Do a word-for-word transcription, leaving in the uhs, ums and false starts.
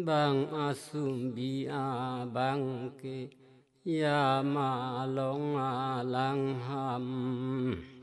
bang asum bi a bang ke ya ma long a lang ham